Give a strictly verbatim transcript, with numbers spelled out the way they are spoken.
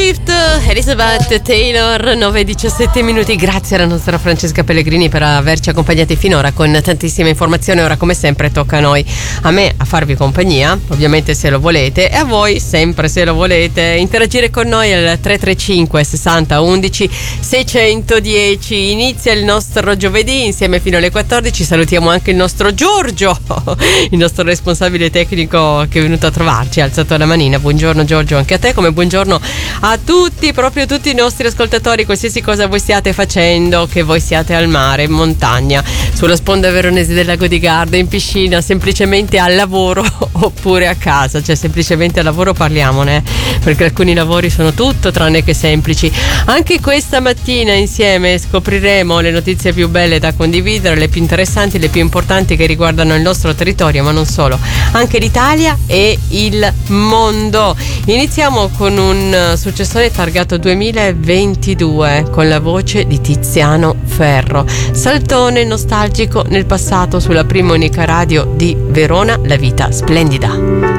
Swift, Elizabeth Taylor, nove e diciassette minuti. Grazie alla nostra Francesca Pellegrini per averci accompagnati finora con tantissime informazioni. Ora come sempre tocca a noi, a me a farvi compagnia, ovviamente se lo volete, e a voi sempre se lo volete interagire con noi al tre tre cinque sessanta undici seicentodieci. Inizia il nostro giovedì insieme fino alle quattordici. Salutiamo anche il nostro Giorgio, il nostro responsabile tecnico che è venuto a trovarci, ha alzato la manina. Buongiorno Giorgio anche a te, come buongiorno a tutti, proprio tutti i nostri ascoltatori, qualsiasi cosa voi stiate facendo, che voi siate al mare, in montagna, sulla sponda veronese del lago di Garda, in piscina, semplicemente al lavoro oppure a casa. Cioè semplicemente al lavoro parliamone, perché alcuni lavori sono tutto tranne che semplici. Anche questa mattina insieme scopriremo le notizie più belle da condividere, le più interessanti, le più importanti che riguardano il nostro territorio, ma non solo, anche l'Italia e il mondo. Iniziamo con un successore targato duemilaventidue con la voce di Tiziano Ferro. Saltone nostalgico nel passato sulla prima unica radio di Verona, La vita splendida.